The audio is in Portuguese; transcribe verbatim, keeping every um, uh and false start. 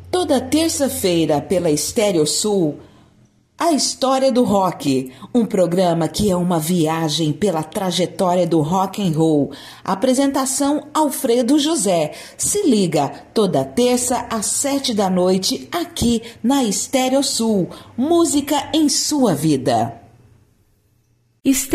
Toda terça-feira pela Estéreo Sul, A História do Rock, um programa que é uma viagem pela trajetória do rock and roll. Apresentação Alfredo José. Se liga, toda terça às sete da noite, aqui na Estéreo Sul. Música em sua vida.